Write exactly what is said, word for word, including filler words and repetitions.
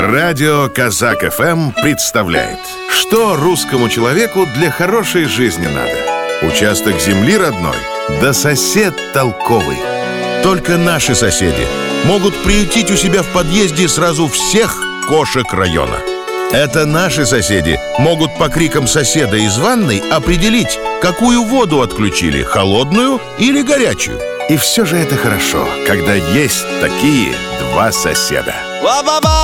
Радио Казак эф эм представляет, что русскому человеку для хорошей жизни надо. Участок земли родной, да сосед толковый. Только наши соседи могут приютить у себя в подъезде сразу всех кошек района. Это наши соседи могут по крикам соседа из ванной определить, какую воду отключили, холодную или горячую. И все же это хорошо, когда есть такие два соседа.